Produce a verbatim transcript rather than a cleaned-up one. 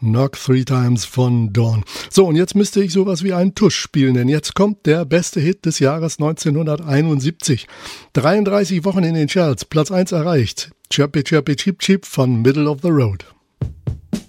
Knock Three Times von Dawn. So, und jetzt müsste ich sowas wie einen Tusch spielen, denn jetzt kommt der beste Hit des Jahres neunzehnhunderteinundsiebzig. dreiunddreißig Wochen in den Charts, Platz eins erreicht. Chirpy Chirpy Cheep Cheep von Middle of the Road.